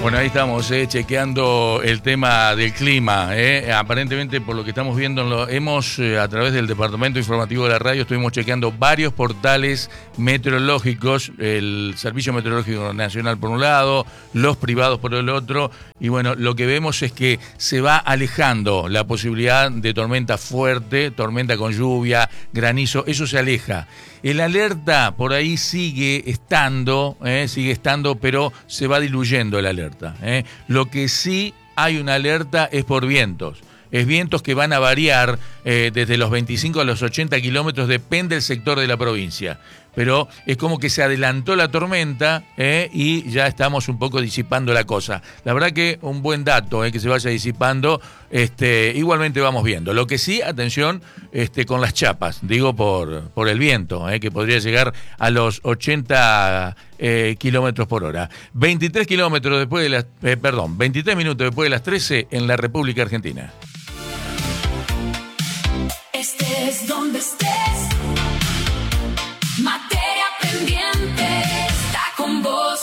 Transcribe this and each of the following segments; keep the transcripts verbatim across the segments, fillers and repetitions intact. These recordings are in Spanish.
Bueno, ahí estamos, eh, chequeando el tema del clima. Eh. Aparentemente, por lo que estamos viendo, lo, hemos, eh, a través del Departamento Informativo de la Radio, estuvimos chequeando varios portales meteorológicos, el Servicio Meteorológico Nacional por un lado, los privados por el otro, y bueno, lo que vemos es que se va alejando la posibilidad de tormenta fuerte, tormenta con lluvia, granizo, eso se aleja. El alerta por ahí sigue estando, eh, sigue estando, pero se va diluyendo el alerta. Eh. Lo que sí hay una alerta es por vientos. Es vientos que van a variar eh, desde los veinticinco a los ochenta kilómetros, depende del sector de la provincia. Pero es como que se adelantó la tormenta eh, y ya estamos un poco disipando la cosa. La verdad que un buen dato, eh, que se vaya disipando, este, igualmente vamos viendo. Lo que sí, atención este, con las chapas, digo por, por el viento, eh, que podría llegar a los ochenta eh, kilómetros por hora. veintitrés kilómetros después de las, eh, perdón, veintitrés minutos después de las trece en la República Argentina. Estés donde estés, materia pendiente está con vos.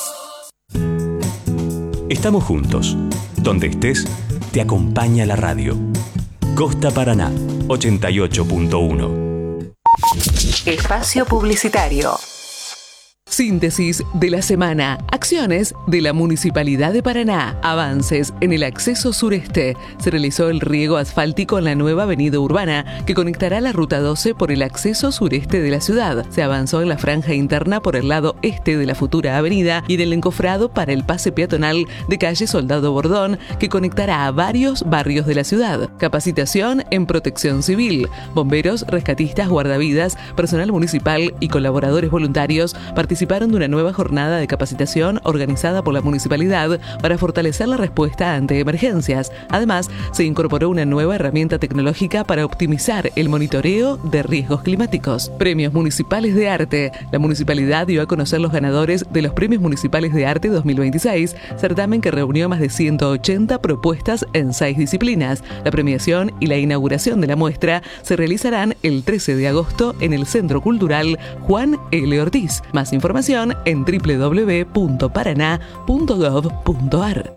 Estamos juntos. Donde estés, te acompaña la radio. Costa Paraná, ochenta y ocho punto uno. Espacio publicitario. Síntesis de la semana. Acciones de la Municipalidad de Paraná. Avances en el acceso sureste. Se realizó el riego asfáltico en la nueva avenida urbana que conectará la ruta doce por el acceso sureste de la ciudad. Se avanzó en la franja interna por el lado este de la futura avenida y en el encofrado para el pase peatonal de calle Soldado Bordón que conectará a varios barrios de la ciudad. Capacitación en protección civil. Bomberos, rescatistas, guardavidas, personal municipal y colaboradores voluntarios participaron participaron de una nueva jornada de capacitación organizada por la municipalidad para fortalecer la respuesta ante emergencias. Además, se incorporó una nueva herramienta tecnológica para optimizar el monitoreo de riesgos climáticos. Premios Municipales de Arte. La municipalidad dio a conocer los ganadores de los Premios Municipales de Arte dos mil veintiséis, certamen que reunió más de ciento ochenta propuestas en seis disciplinas. La premiación y la inauguración de la muestra se realizarán el trece de agosto en el Centro Cultural Juan L. Ortiz. Más información en doble u doble u doble u punto paraná punto gov punto ar.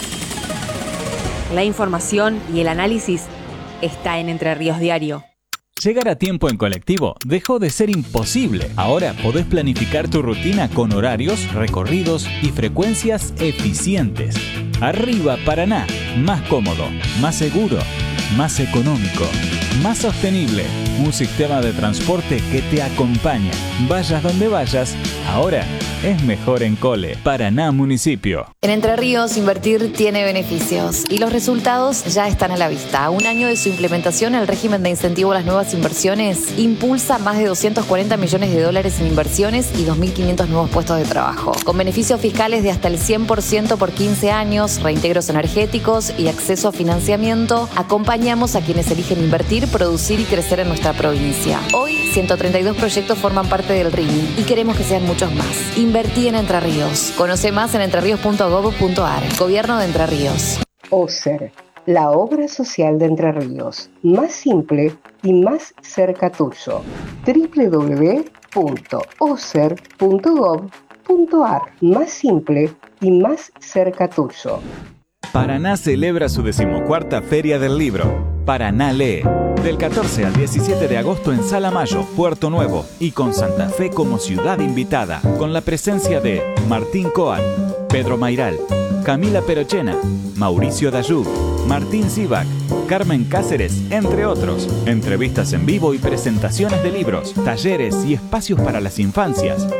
La información y el análisis está en Entre Ríos Diario. Llegar a tiempo en colectivo dejó de ser imposible. Ahora podés planificar tu rutina con horarios, recorridos y frecuencias eficientes. Arriba Paraná, más cómodo, más seguro, más económico, más sostenible. Un sistema de transporte que te acompaña. Vayas donde vayas, ahora es mejor en Cole. Paraná Municipio. En Entre Ríos, invertir tiene beneficios y los resultados ya están a la vista. A un año de su implementación, el régimen de incentivo a las nuevas inversiones impulsa más de doscientos cuarenta millones de dólares en inversiones y dos mil quinientos nuevos puestos de trabajo. Con beneficios fiscales de hasta el cien por ciento por quince años, reintegros energéticos y acceso a financiamiento, acompañamos a quienes eligen invertir, producir y crecer en nuestra provincia. Hoy, ciento treinta y dos proyectos forman parte del R I M I y queremos que sean muchos más. Invertí en Entre Ríos. Conoce más en entreríos punto gov punto ar. Gobierno de Entre Ríos. OSER, la obra social de Entre Ríos. Más simple y más cerca tuyo. doble u doble u doble u punto oser punto gov punto ar. Más simple y más cerca tuyo. Paraná celebra su decimocuarta Feria del Libro. Paraná Lee. Del catorce al diecisiete de agosto en Sala Mayo, Puerto Nuevo, y con Santa Fe como ciudad invitada, con la presencia de Martín Coan, Pedro Mairal, Camila Perochena, Mauricio Dayú, Martín Zivac, Carmen Cáceres, entre otros. Entrevistas en vivo y presentaciones de libros, talleres y espacios para las infancias.